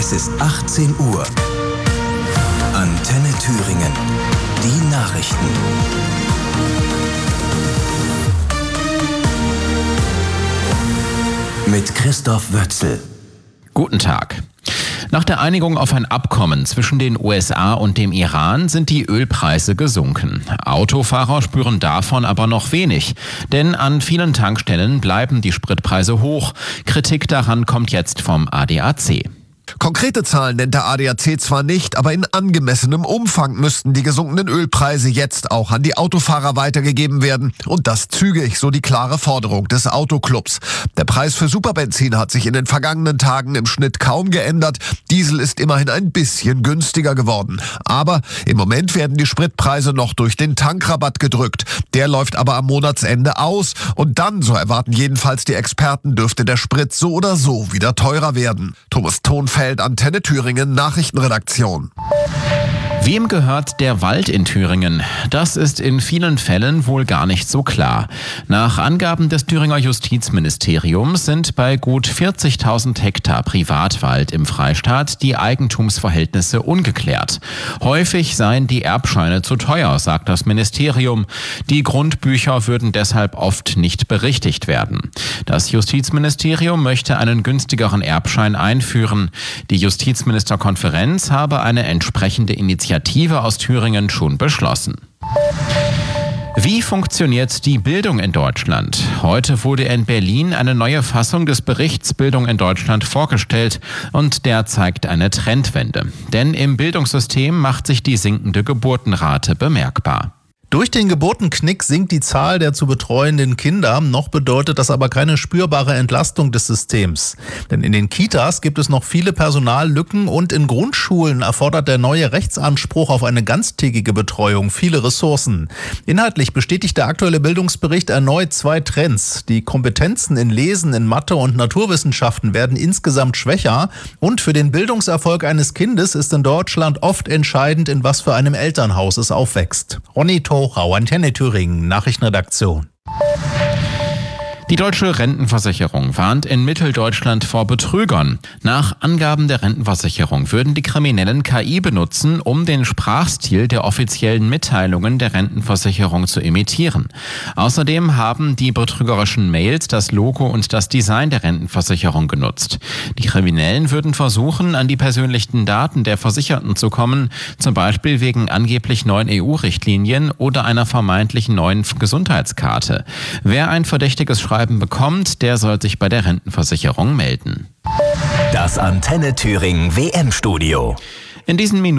Es ist 18 Uhr. Antenne Thüringen. Die Nachrichten. Mit Christoph Wötzel. Guten Tag. Nach der Einigung auf ein Abkommen zwischen den USA und dem Iran sind die Ölpreise gesunken. Autofahrer spüren davon aber noch wenig, denn an vielen Tankstellen bleiben die Spritpreise hoch. Kritik daran kommt jetzt vom ADAC. Konkrete Zahlen nennt der ADAC zwar nicht, aber in angemessenem Umfang müssten die gesunkenen Ölpreise jetzt auch an die Autofahrer weitergegeben werden. Und das zügig, so die klare Forderung des Autoclubs. Der Preis für Superbenzin hat sich in den vergangenen Tagen im Schnitt kaum geändert. Diesel ist immerhin ein bisschen günstiger geworden. Aber im Moment werden die Spritpreise noch durch den Tankrabatt gedrückt. Der läuft aber am Monatsende aus. Und dann, so erwarten jedenfalls die Experten, dürfte der Sprit so oder so wieder teurer werden. Thomas Thonfeld, Antenne Thüringen, Nachrichtenredaktion. Wem gehört der Wald in Thüringen? Das ist in vielen Fällen wohl gar nicht so klar. Nach Angaben des Thüringer Justizministeriums sind bei gut 40.000 Hektar Privatwald im Freistaat die Eigentumsverhältnisse ungeklärt. Häufig seien die Erbscheine zu teuer, sagt das Ministerium. Die Grundbücher würden deshalb oft nicht berichtigt werden. Das Justizministerium möchte einen günstigeren Erbschein einführen. Die Justizministerkonferenz habe eine entsprechende Initiative aus Thüringen schon beschlossen. Wie funktioniert die Bildung in Deutschland? Heute wurde in Berlin eine neue Fassung des Berichts Bildung in Deutschland vorgestellt und der zeigt eine Trendwende. Denn im Bildungssystem macht sich die sinkende Geburtenrate bemerkbar. Durch den Geburtenknick sinkt die Zahl der zu betreuenden Kinder, noch bedeutet das aber keine spürbare Entlastung des Systems. Denn in den Kitas gibt es noch viele Personallücken und in Grundschulen erfordert der neue Rechtsanspruch auf eine ganztägige Betreuung viele Ressourcen. Inhaltlich bestätigt der aktuelle Bildungsbericht erneut zwei Trends. Die Kompetenzen in Lesen, in Mathe und Naturwissenschaften werden insgesamt schwächer und für den Bildungserfolg eines Kindes ist in Deutschland oft entscheidend, in was für einem Elternhaus es aufwächst. Ronny Thorau, Antenne Thüringen, Nachrichtenredaktion. Die Deutsche Rentenversicherung warnt in Mitteldeutschland vor Betrügern. Nach Angaben der Rentenversicherung würden die Kriminellen KI benutzen, um den Sprachstil der offiziellen Mitteilungen der Rentenversicherung zu imitieren. Außerdem haben die betrügerischen Mails das Logo und das Design der Rentenversicherung genutzt. Die Kriminellen würden versuchen, an die persönlichen Daten der Versicherten zu kommen, zum Beispiel wegen angeblich neuen EU-Richtlinien oder einer vermeintlichen neuen Gesundheitskarte. Wer ein verdächtiges Schreiben bekommt, der soll sich bei der Rentenversicherung melden. Das Antenne Thüringen WM-Studio. In diesen Minuten